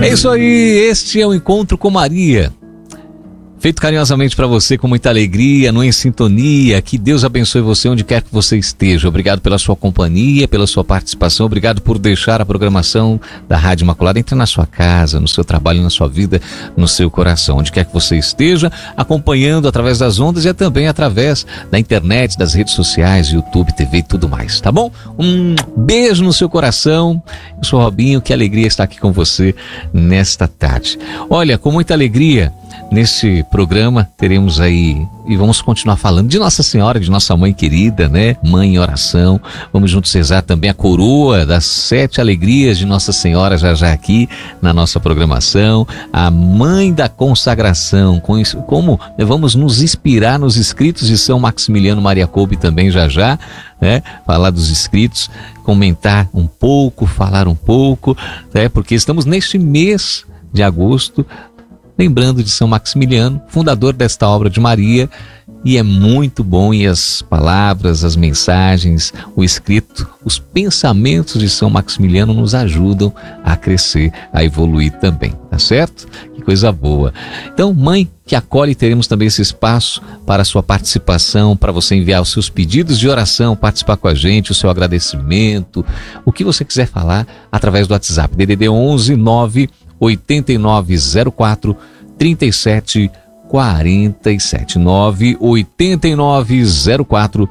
É isso aí, este é o Encontro com Maria. Feito carinhosamente para você, com muita alegria, no Em Sintonia. Que Deus abençoe você onde quer que você esteja. Obrigado pela sua companhia, pela sua participação. Obrigado por deixar a programação da Rádio Imaculada entrar na sua casa, no seu trabalho, na sua vida, no seu coração. Onde quer que você esteja, acompanhando através das ondas e também através da internet, das redes sociais, YouTube, TV e tudo mais, tá bom? Um beijo no seu coração. Eu sou o Robinho, que alegria estar aqui com você nesta tarde. Olha, com muita alegria, nesse programa teremos aí, e vamos continuar falando de Nossa Senhora, de nossa mãe querida, né? Mãe em oração. Vamos juntos rezar também a coroa das 7 alegrias de Nossa Senhora já aqui na nossa programação. A mãe da consagração, como vamos nos inspirar nos escritos de São Maximiliano Maria Kolbe também já, né? Falar dos escritos, comentar um pouco, falar um pouco, né? Porque estamos neste mês de agosto, lembrando de São Maximiliano, fundador desta obra de Maria, e é muito bom, e as palavras, as mensagens, o escrito, os pensamentos de São Maximiliano nos ajudam a crescer, a evoluir também, tá certo? Que coisa boa. Então, mãe que acolhe, teremos também esse espaço para a sua participação, para você enviar os seus pedidos de oração, participar com a gente, o seu agradecimento, o que você quiser falar através do WhatsApp, DDD 11 9 8904 3747 98904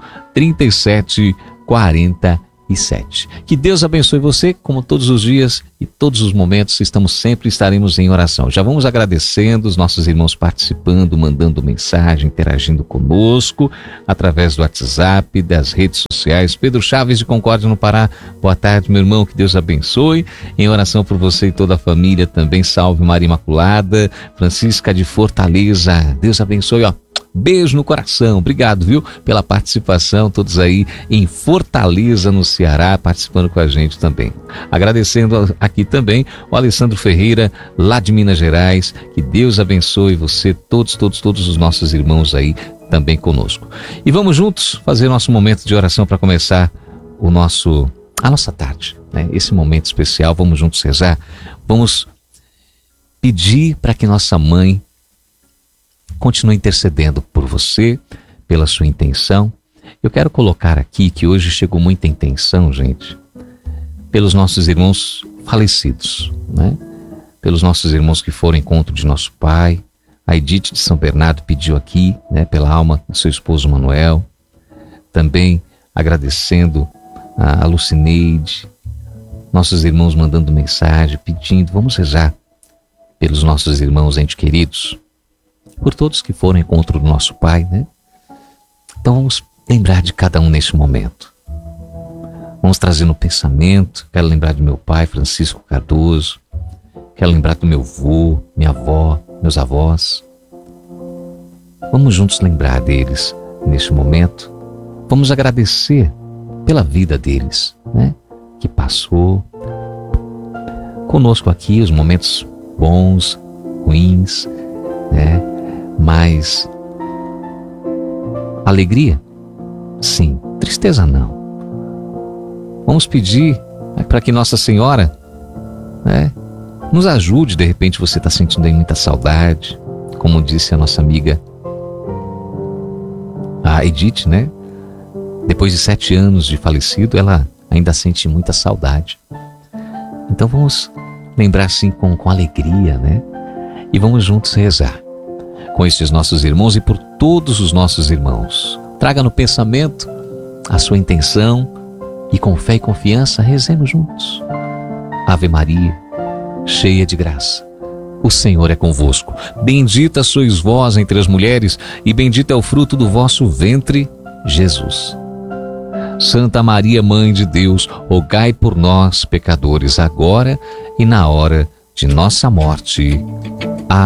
3747. Que Deus abençoe você, como todos os dias e todos os momentos, estaremos em oração. Já vamos agradecendo os nossos irmãos participando, mandando mensagem, interagindo conosco através do WhatsApp, das redes sociais. Pedro Chaves de Concórdia, no Pará, boa tarde, meu irmão, que Deus abençoe. Em oração por você e toda a família também, salve Maria Imaculada. Francisca de Fortaleza, Deus abençoe, ó. Beijo no coração, obrigado, viu, pela participação, todos aí em Fortaleza, no Ceará, participando com a gente também. Agradecendo aqui também o Alessandro Ferreira, lá de Minas Gerais, que Deus abençoe você, todos os nossos irmãos aí também conosco. E vamos juntos fazer nosso momento de oração para começar a nossa tarde, né? Esse momento especial, vamos juntos rezar, vamos pedir para que nossa mãe continue intercedendo por você, pela sua intenção. Eu quero colocar aqui que hoje chegou muita intenção, gente, pelos nossos irmãos falecidos, né? Pelos nossos irmãos que foram ao encontro de nosso pai. A Edith de São Bernardo pediu aqui, né, pela alma do seu esposo Manuel. Também agradecendo a Lucineide, nossos irmãos mandando mensagem, pedindo, vamos rezar pelos nossos irmãos entes queridos, por todos que foram ao encontro do nosso Pai, né? Então vamos lembrar de cada um neste momento. Vamos trazer no pensamento, quero lembrar do meu pai, Francisco Cardoso, quero lembrar do meu avô, minha avó, meus avós. Vamos juntos lembrar deles neste momento. Vamos agradecer pela vida deles, né? Que passou conosco aqui, os momentos bons, ruins, né? Mas alegria? Sim. Tristeza não. Vamos pedir para que Nossa Senhora, né, nos ajude. De repente você está sentindo aí muita saudade, como disse a nossa amiga a Edith, né? Depois de 7 anos de falecido, ela ainda sente muita saudade. Então vamos lembrar assim com alegria, né? E vamos juntos rezar com esses nossos irmãos e por todos os nossos irmãos. Traga no pensamento a sua intenção e com fé e confiança rezemos juntos. Ave Maria, cheia de graça, o Senhor é convosco. Bendita sois vós entre as mulheres e bendito é o fruto do vosso ventre, Jesus. Santa Maria, Mãe de Deus, rogai por nós, pecadores, agora e na hora de nossa morte.